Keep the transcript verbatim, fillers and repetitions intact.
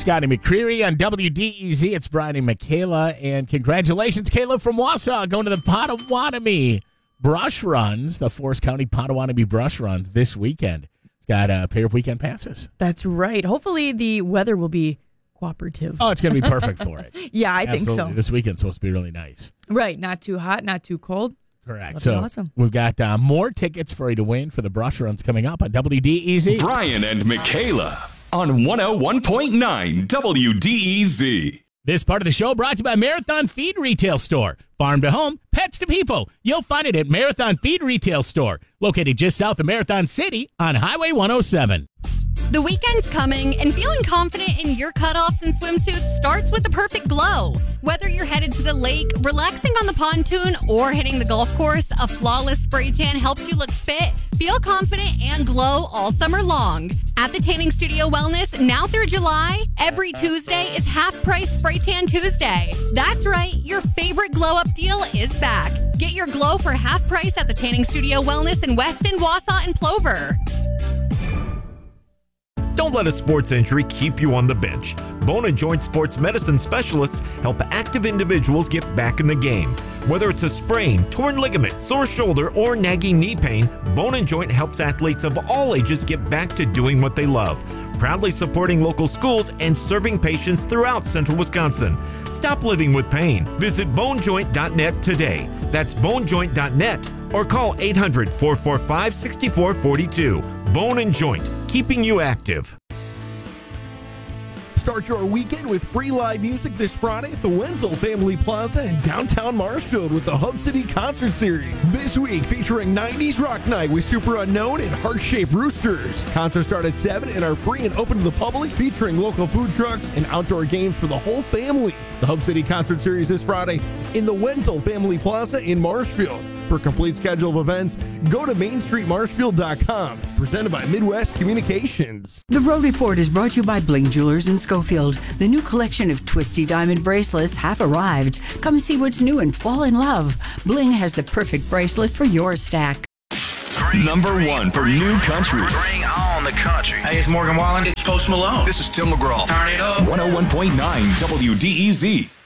Scotty McCreery on W D E Z. It's Brian and Michaela. And congratulations, Caleb from Wausau, going to the Potawatomi Brush Runs, the Forest County Potawatomi Brush Runs this weekend. He's got a pair of weekend passes. That's right. Hopefully the weather will be cooperative. Oh, it's going to be perfect for it. Yeah, I Absolutely. think so. This weekend's supposed to be really nice. Right. Not too hot, not too cold. Correct. That'd be So awesome. we've got uh, more tickets for you to win for the Brush Runs coming up on W D E Z. Brian and Michaela on one oh one point nine W D E Z. This part of the show brought to you by Marathon Feed Retail Store. Farm to home, pets to people. You'll find it at Marathon Feed Retail Store, located just south of Marathon City on Highway one oh seven. The weekend's coming, and feeling confident in your cutoffs and swimsuits starts with the perfect glow. Whether you're headed to the lake, relaxing on the pontoon, or hitting the golf course, a flawless spray tan helps you look fit, feel confident, and glow all summer long. At the Tanning Studio Wellness, now through July, every Tuesday is half-price Spray Tan Tuesday. That's right, your favorite glow-up deal is back. Get your glow for half price at the Tanning Studio Wellness in Weston, Wausau, and Plover. Don't let a sports injury keep you on the bench. Bone and Joint Sports Medicine specialists help active individuals get back in the game. Whether it's a sprain, torn ligament, sore shoulder, or nagging knee pain, Bone and Joint helps athletes of all ages get back to doing what they love. Proudly supporting local schools and serving patients throughout central Wisconsin. Stop living with pain. Visit bone joint dot net today. That's bone joint dot net or call eight hundred, four four five, six four four two. Bone and Joint, keeping you active. Start your weekend with free live music this Friday at the Wenzel Family Plaza in downtown Marshfield with the Hub City Concert Series. This week featuring nineties Rock Night with Super Unknown and Heart-Shaped Roosters. Concerts start at seven and are free and open to the public, featuring local food trucks and outdoor games for the whole family. The Hub City Concert Series this Friday in the Wenzel Family Plaza in Marshfield. For a complete schedule of events, go to main street marshfield dot com. Presented by Midwest Communications. The Road Report is brought to you by Bling Jewelers in Schofield. The new collection of twisty diamond bracelets have arrived. Come see what's new and fall in love. Bling has the perfect bracelet for your stack. Number one for new country. Bring on the country. Hey, it's Morgan Wallen. It's Post Malone. This is Tim McGraw. Turn it up. one oh one point nine W D E Z.